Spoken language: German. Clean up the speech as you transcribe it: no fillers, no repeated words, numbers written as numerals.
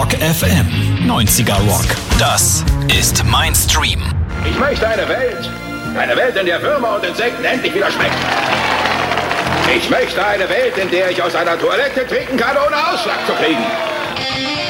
Rock FM 90er Rock. Das ist mein Stream. Ich möchte eine Welt, in der Würmer und Insekten endlich wieder schmecken. Ich möchte eine Welt, in der ich aus einer Toilette trinken kann, ohne Ausschlag zu kriegen.